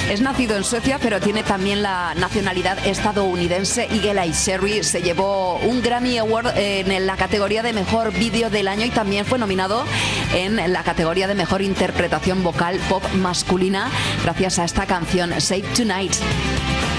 Es nacido en Suecia, pero tiene también la nacionalidad estadounidense. y Eli Sherry se llevó un Grammy Award en la categoría de Mejor Vídeo del Año y también fue nominado en la categoría de Mejor Interpretación Vocal Pop Masculina gracias a esta canción, Save Tonight.